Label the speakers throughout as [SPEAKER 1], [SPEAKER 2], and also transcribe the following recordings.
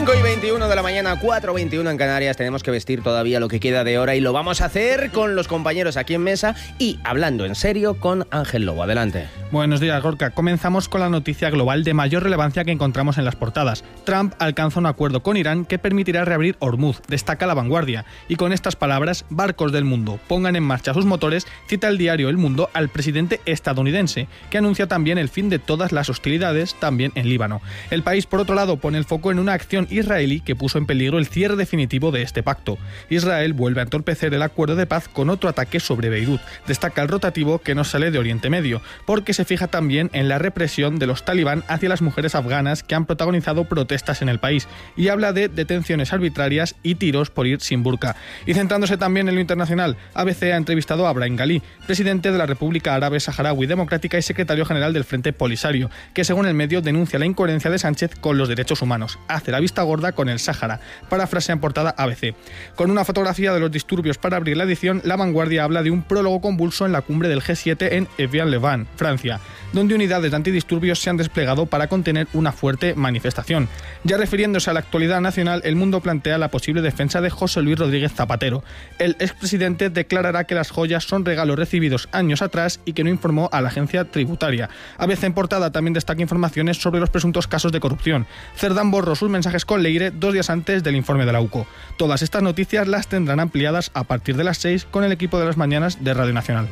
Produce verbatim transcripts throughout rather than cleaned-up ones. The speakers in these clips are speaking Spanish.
[SPEAKER 1] cinco y veintiuno de la mañana, cuatro y veintiuno en Canarias. Tenemos que vestir todavía lo que queda de hora y lo vamos a hacer con los compañeros aquí en mesa y hablando en serio con Ángel Lobo. Adelante.
[SPEAKER 2] Buenos días, Gorka. Comenzamos con la noticia global de mayor relevancia que encontramos en las portadas. Trump alcanza un acuerdo con Irán que permitirá reabrir Hormuz, destaca La Vanguardia. Y con estas palabras, barcos del mundo, pongan en marcha sus motores, cita el diario El Mundo al presidente estadounidense, que anuncia también el fin de todas las hostilidades, también en Líbano. El país, por otro lado, pone el foco en una acción israelí que puso en peligro el cierre definitivo de este pacto. Israel vuelve a entorpecer el acuerdo de paz con otro ataque sobre Beirut. Destaca el rotativo que no sale de Oriente Medio, porque se fija también en la represión de los talibán hacia las mujeres afganas que han protagonizado protestas en el país, y habla de detenciones arbitrarias y tiros por ir sin burka. Y centrándose también en lo internacional, A B C ha entrevistado a Brahim Ghali, presidente de la República Árabe Saharaui Democrática y secretario general del Frente Polisario, que según el medio denuncia la incoherencia de Sánchez con los derechos humanos. Hace la vista gorda con el Sáhara. Parafrasea en portada A B C. Con una fotografía de los disturbios para abrir la edición, La Vanguardia habla de un prólogo convulso en la cumbre del G siete en Evian-le-Bain, Francia, donde unidades de antidisturbios se han desplegado para contener una fuerte manifestación. Ya refiriéndose a la actualidad nacional, El Mundo plantea la posible defensa de José Luis Rodríguez Zapatero. El expresidente declarará que las joyas son regalos recibidos años atrás y que no informó a la agencia tributaria. A veces en portada también destaca informaciones sobre los presuntos casos de corrupción. Cerdán borró sus mensajes con Leire dos días antes del informe de la U C O. Todas estas noticias las tendrán ampliadas a partir de las seis con el equipo de las mañanas de Radio Nacional.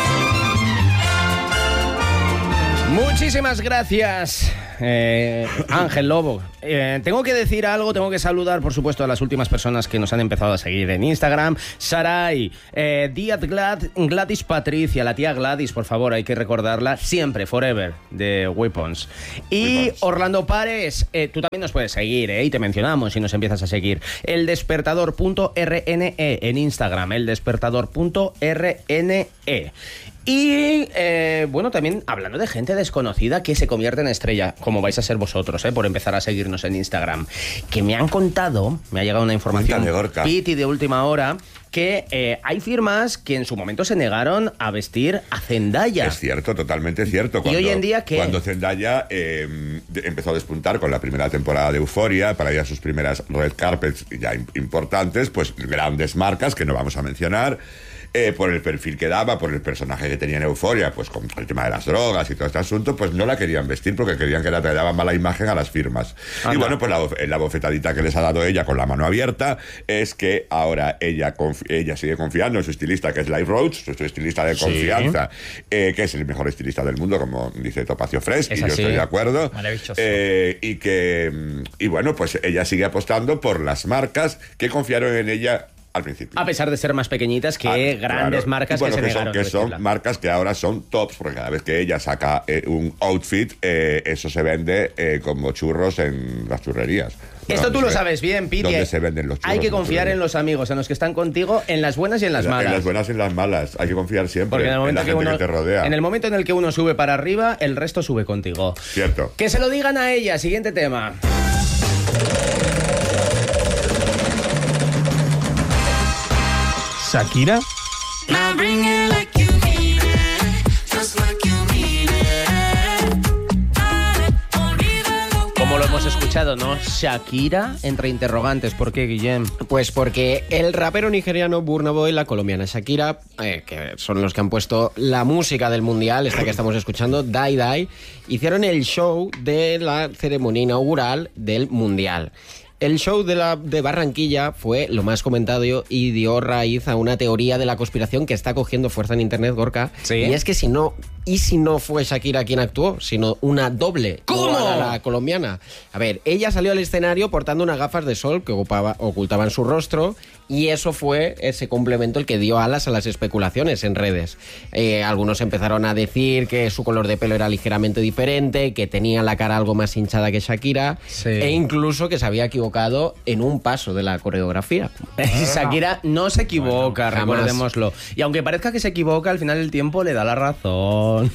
[SPEAKER 1] Muchísimas gracias, eh, Ángel Lobo. Eh, tengo que decir algo, tengo que saludar, por supuesto, a las últimas personas que nos han empezado a seguir en Instagram. Saray, eh, Díaz Glad, Gladys Patricia, la tía Gladys, por favor, hay que recordarla siempre, forever, de Weapons. Y Weapons. Orlando Pares, eh, tú también nos puedes seguir, eh, y te mencionamos si nos empiezas a seguir. El despertador punto r n e en Instagram, el despertador punto r n e. Y, eh, bueno, también hablando de gente desconocida que se convierte en estrella, como vais a ser vosotros, eh, por empezar a seguirnos en Instagram, que me han contado, me ha llegado una información piti de última hora, que eh, hay firmas que en su momento se negaron a vestir a Zendaya.
[SPEAKER 3] Es cierto, totalmente cierto. Cuando,
[SPEAKER 1] ¿Y hoy en día qué?
[SPEAKER 3] Cuando Zendaya eh, empezó a despuntar con la primera temporada de Euphoria, para ir a sus primeras red carpets ya importantes, pues grandes marcas que no vamos a mencionar, Eh, por el perfil que daba, por el personaje que tenía en Euphoria, pues con el tema de las drogas y todo este asunto, pues no la querían vestir porque querían que la traían mala imagen a las firmas. Anda. Y bueno, pues la, la bofetadita que les ha dado ella con la mano abierta es que ahora ella, ella sigue confiando en su estilista, que es Live Rhodes, su estilista de confianza, sí. eh, que es el mejor estilista del mundo, como dice Topacio Fresh, y yo estoy de acuerdo. Maravilloso. Eh, y que, y bueno, pues ella sigue apostando por las marcas que confiaron en ella al principio.
[SPEAKER 1] A pesar de ser más pequeñitas que ah, grandes claro. marcas bueno, que se
[SPEAKER 3] que
[SPEAKER 1] negaron.
[SPEAKER 3] Son, que son marcas que ahora son tops, porque cada vez que ella saca eh, un outfit, eh, eso se vende eh, como churros en las churrerías.
[SPEAKER 1] Esto tú lo sabes bien, Piti.
[SPEAKER 3] ¿Dónde se venden los churros?
[SPEAKER 1] Hay que confiar en los amigos, en los que están contigo, en las buenas y en las malas.
[SPEAKER 3] En las buenas y en las malas. Hay que confiar siempre
[SPEAKER 1] Porque en, el momento
[SPEAKER 3] en la gente
[SPEAKER 1] que, uno,
[SPEAKER 3] que te rodea.
[SPEAKER 1] En el momento en el que uno sube para arriba, el resto sube contigo.
[SPEAKER 3] Cierto.
[SPEAKER 1] Que se lo digan a ella. Siguiente tema.
[SPEAKER 2] ¿Shakira?
[SPEAKER 1] Como lo hemos escuchado, ¿no? Shakira, entre interrogantes. ¿Por qué, Guillem?
[SPEAKER 4] Pues porque el rapero nigeriano Burna Boy, la colombiana Shakira, eh, que son los que han puesto la música del mundial, esta que estamos escuchando, Die Die, hicieron el show de la ceremonia inaugural del mundial. El show de, la, de Barranquilla fue lo más comentado y dio raíz a una teoría de la conspiración que está cogiendo fuerza en internet, Gorka. ¿Sí? Y es que si no, y si no fue Shakira quien actuó, sino una doble.
[SPEAKER 1] ¿Cómo?
[SPEAKER 4] A la colombiana. A ver, ella salió al escenario portando unas gafas de sol que ocupaba, ocultaban su rostro, y eso fue ese complemento el que dio alas a las especulaciones en redes. Eh, algunos empezaron a decir que su color de pelo era ligeramente diferente, que tenía la cara algo más hinchada que Shakira, sí. E incluso que se había equivocado en un paso de la coreografía.
[SPEAKER 1] Shakira no se equivoca, bueno, recordémoslo. Y aunque parezca que se equivoca, al final el tiempo le da la razón. perdón.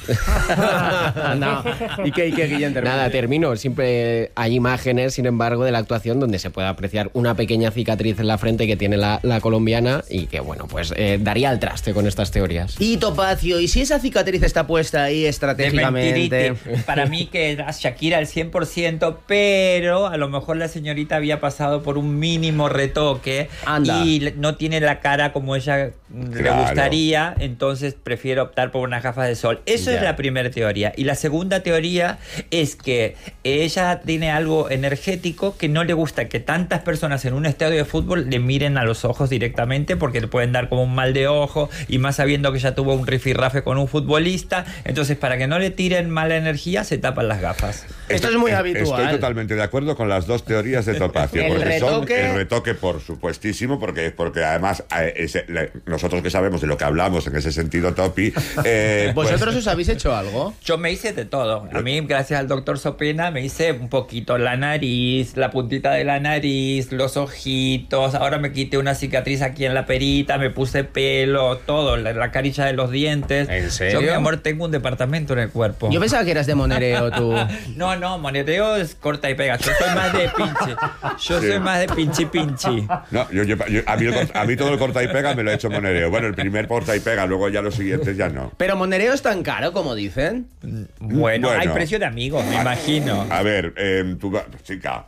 [SPEAKER 1] No. ¿Y qué, y qué, Guillén? Termina.
[SPEAKER 4] Nada, termino. Siempre hay imágenes, sin embargo, de la actuación donde se puede apreciar una pequeña cicatriz en la frente que tiene la, la colombiana y que, bueno, pues eh, daría al traste con estas teorías.
[SPEAKER 1] Y Topacio, ¿y si esa cicatriz está puesta ahí estratégicamente?
[SPEAKER 5] Para mí que era Shakira al cien por ciento, pero a lo mejor la señorita había pasado por un mínimo retoque.
[SPEAKER 1] Anda.
[SPEAKER 5] Y no tiene la cara como ella
[SPEAKER 3] Claro.
[SPEAKER 5] le gustaría, entonces prefiere optar por unas gafas de sol. Eso
[SPEAKER 1] Ya.
[SPEAKER 5] es la primera teoría. Y la segunda teoría es que ella tiene algo energético que no le gusta que tantas personas en un estadio de fútbol le miren a los ojos directamente porque le pueden dar como un mal de ojo, y más sabiendo que ella tuvo un rifirrafe con un futbolista. Entonces, para que no le tiren mala energía, se tapan las gafas.
[SPEAKER 1] Esto es muy habitual.
[SPEAKER 3] Estoy totalmente de acuerdo con las dos teorías de Topacio.
[SPEAKER 1] El
[SPEAKER 3] porque
[SPEAKER 1] retoque-
[SPEAKER 3] son el retoque, por supuestísimo, porque, porque además eh, ese- le- nosotros que sabemos de lo que hablamos en ese sentido, Topi. eh, pues-
[SPEAKER 1] ¿Vosotros os habéis hecho algo?
[SPEAKER 5] Yo me hice de todo. A mí, gracias al doctor Sopena, me hice un poquito la nariz, la puntita de la nariz, los ojitos. Ahora me quité una cicatriz aquí en la perita, me puse pelo, todo, la, la carilla de los dientes.
[SPEAKER 1] ¿En serio?
[SPEAKER 5] Yo, mi amor, tengo un departamento en el cuerpo.
[SPEAKER 1] Yo pensaba que eras de monereo, tú.
[SPEAKER 5] No, no, monereo es corta y pega. Yo soy más de pinche. Yo
[SPEAKER 3] Sí.
[SPEAKER 5] soy más de pinchi pinchi.
[SPEAKER 3] No, yo, yo- yo- a, mí el cort- a mí todo el corta y pega me lo he hecho monereo. Bueno, el primer corta y pega, luego ya los siguientes ya no.
[SPEAKER 1] Pero monereo es tan caro como dicen.
[SPEAKER 5] Bueno,
[SPEAKER 3] Bueno.
[SPEAKER 5] hay precio de amigos, me imagino.
[SPEAKER 3] A ver, eh, tú, va- chica,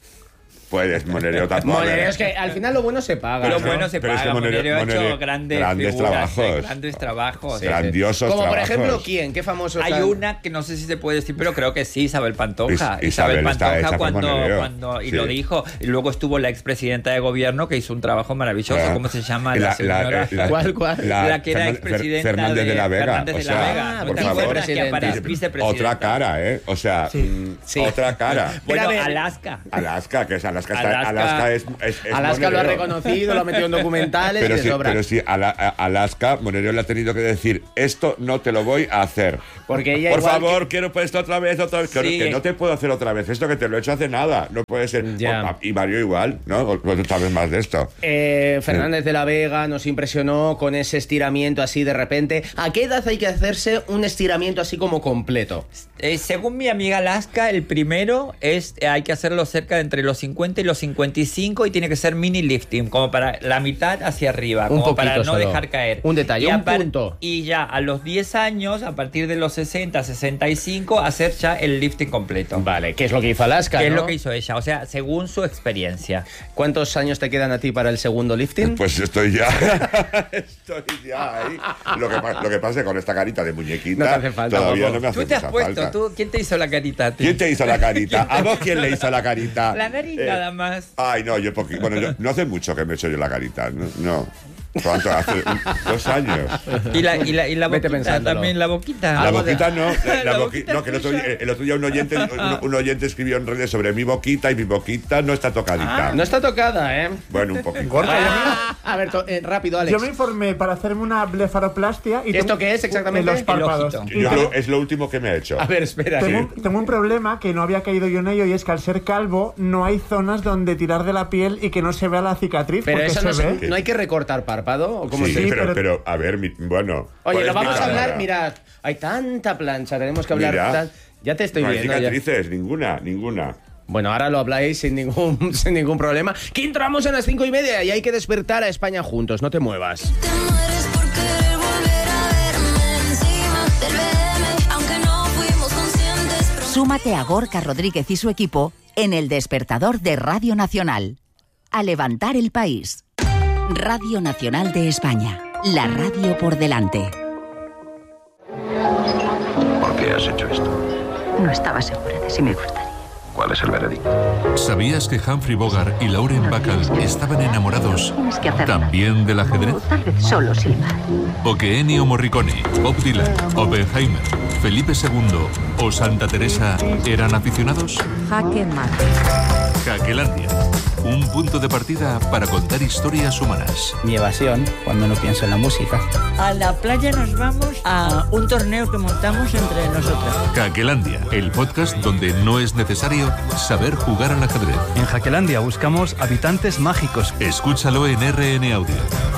[SPEAKER 3] puedes monereo tampoco.
[SPEAKER 1] Monereo es que al final lo bueno se paga.
[SPEAKER 5] Pero
[SPEAKER 1] ¿no?
[SPEAKER 5] bueno, se
[SPEAKER 3] Pero es
[SPEAKER 5] paga.
[SPEAKER 3] que Monereo-
[SPEAKER 5] Monereo ha hecho
[SPEAKER 3] Monereo-
[SPEAKER 5] grandes,
[SPEAKER 3] grandes
[SPEAKER 5] figuras,
[SPEAKER 3] trabajos.
[SPEAKER 5] eh, grandes trabajos.
[SPEAKER 1] Sí, sí.
[SPEAKER 3] Grandiosos
[SPEAKER 1] Como por
[SPEAKER 3] trabajos.
[SPEAKER 1] ejemplo, ¿quién? ¿Qué famosos
[SPEAKER 5] Hay
[SPEAKER 1] han-
[SPEAKER 5] una que no sé si se puede decir, pero creo que sí, Isabel Pantoja.
[SPEAKER 3] Is- Isabel está hecha por
[SPEAKER 5] cuando,
[SPEAKER 3] Monereo.
[SPEAKER 5] cuando y
[SPEAKER 3] Sí.
[SPEAKER 5] lo dijo. Y luego estuvo la expresidenta de gobierno que hizo un trabajo maravilloso.
[SPEAKER 3] Ah.
[SPEAKER 5] ¿Cómo se llama la,
[SPEAKER 3] La-
[SPEAKER 5] señora?
[SPEAKER 3] la-
[SPEAKER 1] ¿Cuál, cuál?
[SPEAKER 5] La que era
[SPEAKER 3] Fernan-
[SPEAKER 5] expresidenta
[SPEAKER 3] Fernández de, la Vega.
[SPEAKER 5] Fernández
[SPEAKER 3] o
[SPEAKER 5] de
[SPEAKER 3] sea,
[SPEAKER 5] la Vega.
[SPEAKER 3] por
[SPEAKER 5] Y
[SPEAKER 3] favor.
[SPEAKER 5] ahora que aparece
[SPEAKER 1] Vicepresidenta.
[SPEAKER 5] vicepresidenta.
[SPEAKER 3] Otra cara, ¿eh? O sea, mm,
[SPEAKER 1] Sí.
[SPEAKER 3] otra cara.
[SPEAKER 5] Bueno,
[SPEAKER 1] Pero a ver-
[SPEAKER 5] Alaska.
[SPEAKER 3] Alaska, que es Alaska, está-
[SPEAKER 5] Alaska-
[SPEAKER 3] Alaska es, es, es
[SPEAKER 1] Alaska lo ha
[SPEAKER 3] monereo.
[SPEAKER 1] reconocido, lo ha metido en documentales
[SPEAKER 3] Pero
[SPEAKER 1] y de
[SPEAKER 3] sí,
[SPEAKER 1] sobra.
[SPEAKER 3] pero sí, a, la- a Alaska, Monereo le ha tenido que decir, esto no te lo voy a hacer.
[SPEAKER 1] Porque ella
[SPEAKER 3] Por
[SPEAKER 1] igual
[SPEAKER 3] favor, quiero pues esto otra vez, otra vez. Que,
[SPEAKER 5] Sí.
[SPEAKER 3] que no te puedo hacer otra vez. Esto que te lo he hecho hace nada. No puede ser.
[SPEAKER 1] Ya.
[SPEAKER 3] Y Mario igual, ¿no? Pues tú sabes más de esto.
[SPEAKER 1] Eh, Fernández de la Vega nos impresionó con ese estiramiento así de repente. ¿A qué edad hay que hacerse un estiramiento así como completo?
[SPEAKER 5] Eh, según mi amiga Alaska, el primero es eh, hay que hacerlo cerca de entre los cincuenta y los cincuenta y cinco y tiene que ser mini lifting, como para la mitad hacia arriba,
[SPEAKER 1] Un
[SPEAKER 5] como para
[SPEAKER 1] poquito
[SPEAKER 5] no
[SPEAKER 1] solo.
[SPEAKER 5] dejar caer.
[SPEAKER 1] Un detalle,
[SPEAKER 5] y
[SPEAKER 1] un
[SPEAKER 5] a par-
[SPEAKER 1] punto.
[SPEAKER 5] Y ya a los diez años, a partir de los sesenta, sesenta y cinco, hacer ya el lifting completo.
[SPEAKER 1] Vale, ¿qué es lo que hizo Alaska?
[SPEAKER 5] Que es
[SPEAKER 1] ¿no?
[SPEAKER 5] lo que hizo ella, o sea, según su experiencia.
[SPEAKER 1] ¿Cuántos años te quedan a ti para el segundo lifting?
[SPEAKER 3] Pues estoy ya. estoy ya ahí. Lo que, pa- lo que pasa es que con esta carita de muñequita.
[SPEAKER 1] No te hace falta,
[SPEAKER 3] Todavía
[SPEAKER 1] guapo.
[SPEAKER 3] no me hace
[SPEAKER 5] Tú te has
[SPEAKER 3] mucha
[SPEAKER 5] puesto,
[SPEAKER 3] falta.
[SPEAKER 5] tú, ¿quién te hizo la carita a ti?
[SPEAKER 3] ¿Quién te hizo la carita? ¿A vos quién le hizo la carita?
[SPEAKER 5] La nariz
[SPEAKER 3] Eh,
[SPEAKER 5] nada más.
[SPEAKER 3] Ay, no, yo poqui- bueno, yo- no hace mucho que me he hecho yo la carita. No. no. ¿Cuánto? Hace un- dos años.
[SPEAKER 5] Y la, y la, y la
[SPEAKER 1] Vete
[SPEAKER 5] boquita
[SPEAKER 1] pensándolo.
[SPEAKER 5] también, la boquita.
[SPEAKER 3] La
[SPEAKER 1] Algo de-
[SPEAKER 3] boquita no, la, la
[SPEAKER 5] La
[SPEAKER 3] boqui-
[SPEAKER 5] boquita
[SPEAKER 3] no, que el otro,
[SPEAKER 5] tuya.
[SPEAKER 3] día, el otro día un oyente, un, un oyente escribió en redes sobre mi boquita y mi boquita no está tocadita.
[SPEAKER 1] No está tocada, ¿eh?
[SPEAKER 3] Bueno, un poquito.
[SPEAKER 6] Gorka,
[SPEAKER 1] Ah, a ver, to- eh, rápido, Alex.
[SPEAKER 6] Yo me informé para hacerme una blefaroplastia. Y
[SPEAKER 1] ¿Esto
[SPEAKER 6] tengo-
[SPEAKER 1] qué es exactamente?
[SPEAKER 6] En los párpados.
[SPEAKER 5] El ojito.
[SPEAKER 6] Y
[SPEAKER 3] Yo
[SPEAKER 6] tengo,
[SPEAKER 3] lo- es lo último que me he hecho.
[SPEAKER 1] A ver, espera.
[SPEAKER 6] tengo
[SPEAKER 1] sí.
[SPEAKER 6] un, tengo un problema que no había caído yo en ello, y es que al ser calvo no hay zonas donde tirar de la piel y que no se vea la cicatriz,
[SPEAKER 1] Pero
[SPEAKER 6] porque
[SPEAKER 1] eso
[SPEAKER 6] se
[SPEAKER 1] no,
[SPEAKER 6] ve.
[SPEAKER 1] se- no hay que recortar párpado, ¿o cómo
[SPEAKER 3] Sí,
[SPEAKER 1] se dice?
[SPEAKER 3] pero,
[SPEAKER 6] pero-
[SPEAKER 3] pero, a ver, mi- bueno.
[SPEAKER 1] Oye,
[SPEAKER 3] ¿cuál
[SPEAKER 1] lo
[SPEAKER 3] es mi
[SPEAKER 1] vamos a
[SPEAKER 3] cámara?
[SPEAKER 1] hablar, mirad, hay tanta plancha, tenemos que hablar.
[SPEAKER 3] Mira.
[SPEAKER 1] tan- Ya te estoy
[SPEAKER 3] No hay
[SPEAKER 1] viendo. ya.
[SPEAKER 3] cicatrices, ninguna, ninguna.
[SPEAKER 1] Bueno, ahora lo habláis sin ningún, sin ningún problema. Que entramos a las cinco y media y hay que despertar a España juntos, no te muevas.
[SPEAKER 7] Te mueres por querer volver a verme encima del B M, aunque no fuimos conscientes.
[SPEAKER 8] Súmate a Gorka Rodríguez y su equipo en el despertador de Radio Nacional. A levantar el país. Radio Nacional de España. La radio por delante.
[SPEAKER 9] ¿Por qué has hecho esto?
[SPEAKER 8] No estaba segura de si me gustaría.
[SPEAKER 9] ¿Cuál es el veredicto?
[SPEAKER 10] ¿Sabías que Humphrey Bogart y Lauren Bacall estaban enamorados
[SPEAKER 8] Tienes que hacerlo.
[SPEAKER 10] también del ajedrez?
[SPEAKER 8] Tal vez solo silbar.
[SPEAKER 10] ¿O que Ennio Morricone, Bob Dylan, Oppenheimer, Felipe segundo o Santa Teresa eran aficionados?
[SPEAKER 8] Jaque mate.
[SPEAKER 10] Jaquelandia, un punto de partida para contar historias humanas.
[SPEAKER 11] Mi evasión cuando no pienso en la música.
[SPEAKER 12] A la playa nos vamos a un torneo que montamos entre nosotros.
[SPEAKER 10] Jaquelandia, el podcast donde no es necesario saber jugar al ajedrez.
[SPEAKER 2] En Jaquelandia buscamos habitantes mágicos.
[SPEAKER 10] Escúchalo en R N Audio.